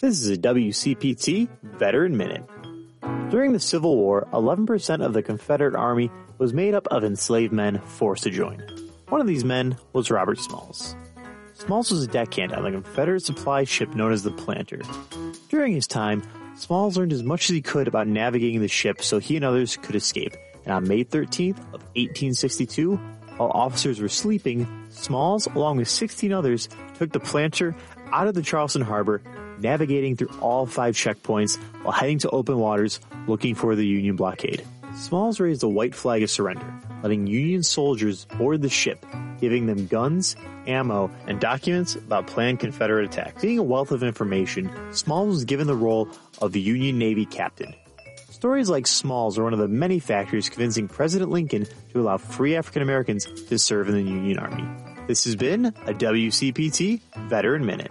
This is a WCPT Veteran Minute. During the Civil War, 11% of the Confederate Army was made up of enslaved men forced to join. One of these men was Robert Smalls. Smalls was a deckhand on the Confederate supply ship known as the Planter. During his time, Smalls learned as much as he could about navigating the ship so he and others could escape. And on May 13th of 1862, while officers were sleeping, Smalls, along with 16 others, took the Planter out of the Charleston harbor, navigating through all 5 checkpoints while heading to open waters looking for the Union blockade. Smalls raised a white flag of surrender, letting Union soldiers board the ship, giving them guns, ammo, and documents about planned Confederate attacks. Being a wealth of information, Smalls was given the role of the Union Navy captain. Stories like Smalls are one of the many factors convincing President Lincoln to allow free African Americans to serve in the Union Army. This has been a WCPT Veteran Minute.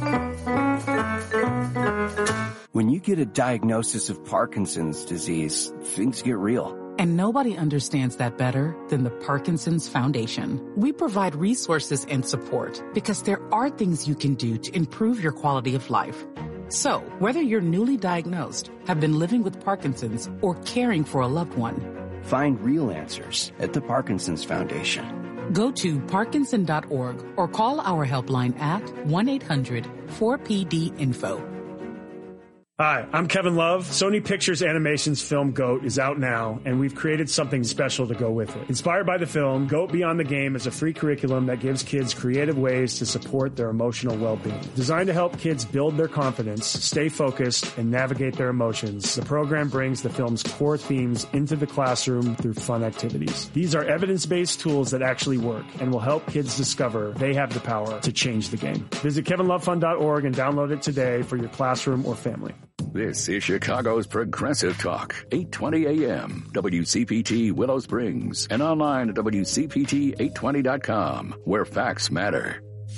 When you get a diagnosis of Parkinson's disease, things get real. And nobody understands that better than the Parkinson's Foundation. We provide resources and support because there are things you can do to improve your quality of life. So, whether you're newly diagnosed, have been living with Parkinson's, or caring for a loved one, find real answers at the Parkinson's Foundation. Go to parkinson.org or call our helpline at 1-800-4PD-INFO. Hi, I'm Kevin Love. Sony Pictures Animation's film GOAT is out now, and we've created something special to go with it. Inspired by the film, GOAT Beyond the Game is a free curriculum that gives kids creative ways to support their emotional well-being. Designed to help kids build their confidence, stay focused, and navigate their emotions, the program brings the film's core themes into the classroom through fun activities. These are evidence-based tools that actually work and will help kids discover they have the power to change the game. Visit kevinlovefund.org and download it today for your classroom or family. This is Chicago's Progressive Talk, 820 AM, WCPT Willow Springs, and online at WCPT820.com, where facts matter.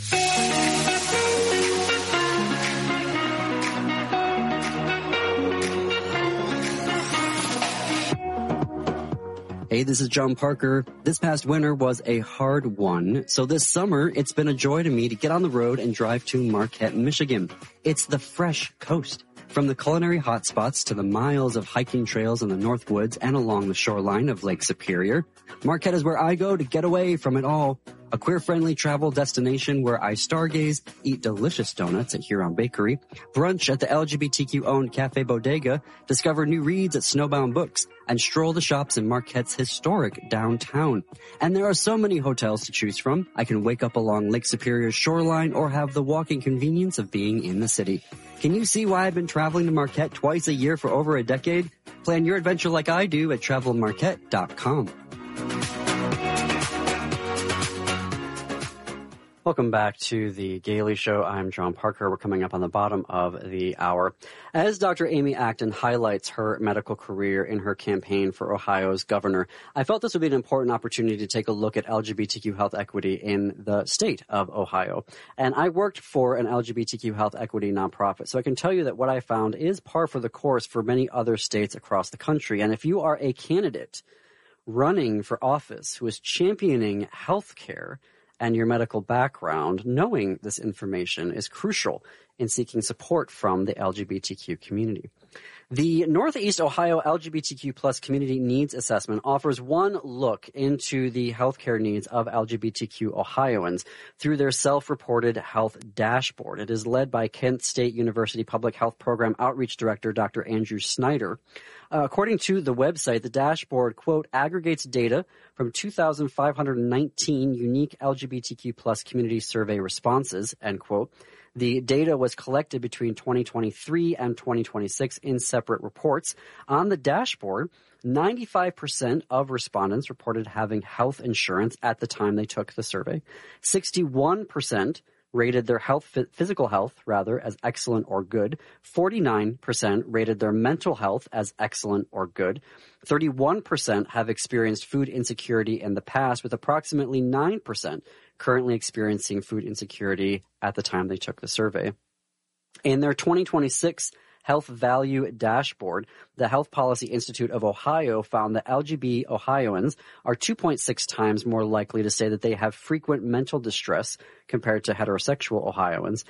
Hey, this is John Parker. This past winter was a hard one, so this summer it's been a joy to me to get on the road and drive to Marquette, Michigan. It's the fresh coast. From the culinary hotspots to the miles of hiking trails in the North Woods and along the shoreline of Lake Superior, Marquette is where I go to get away from it all. A queer-friendly travel destination where I stargaze, eat delicious donuts at Huron Bakery, brunch at the LGBTQ-owned Cafe Bodega, discover new reads at Snowbound Books, and stroll the shops in Marquette's historic downtown. And there are so many hotels to choose from. I can wake up along Lake Superior's shoreline or have the walking convenience of being in the city. Can you see why I've been traveling to Marquette twice a year for over a decade? Plan your adventure like I do at travelmarquette.com. Welcome back to the Gailey Show. I'm John Parker. We're coming up on the bottom of the hour. As Dr. Amy Acton highlights her medical career in her campaign for Ohio's governor, I felt this would be an important opportunity to take a look at LGBTQ health equity in the state of Ohio. And I worked for an LGBTQ health equity nonprofit, so I can tell you that what I found is par for the course for many other states across the country. And if you are a candidate running for office who is championing health care and your medical background, knowing this information is crucial in seeking support from the LGBTQ community. The Northeast Ohio LGBTQ plus community needs assessment offers one look into the healthcare needs of LGBTQ Ohioans through their self-reported health dashboard. It is led by Kent State University Public Health Program Outreach Director Dr. Andrew Snyder. According to the website, the dashboard, quote, aggregates data from 2,519 unique LGBTQ plus community survey responses, end quote. The data was collected between 2023 and 2026 in separate reports. On the dashboard, 95% of respondents reported having health insurance at the time they took the survey. 61% rated their physical health, as excellent or good. 49% rated their mental health as excellent or good. 31% have experienced food insecurity in the past, with approximately 9% currently experiencing food insecurity at the time they took the survey. In their 2026 Health Value Dashboard, the Health Policy Institute of Ohio found that LGBT Ohioans are 2.6 times more likely to say that they have frequent mental distress compared to heterosexual Ohioans.